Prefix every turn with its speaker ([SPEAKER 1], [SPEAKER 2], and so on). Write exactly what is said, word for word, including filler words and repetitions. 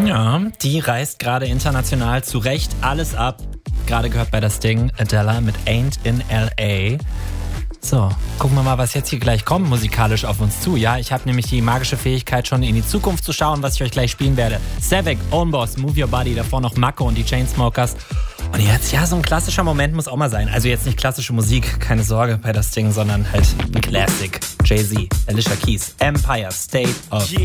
[SPEAKER 1] Ja, die reist gerade international zu Recht alles ab. Gerade gehört bei das Ding Adele mit Ain't in L A. So, gucken wir mal, was jetzt hier gleich kommt musikalisch auf uns zu. Ja, ich habe nämlich die magische Fähigkeit, schon in die Zukunft zu schauen, was ich euch gleich spielen werde. Savick, Own Boss, Move Your Body, davor noch Mako und die Chainsmokers. Und jetzt, ja, so ein klassischer Moment muss auch mal sein. Also jetzt nicht klassische Musik, keine Sorge bei das Ding, sondern halt ein Classic. Jay-Z, Alicia Keys, Empire State of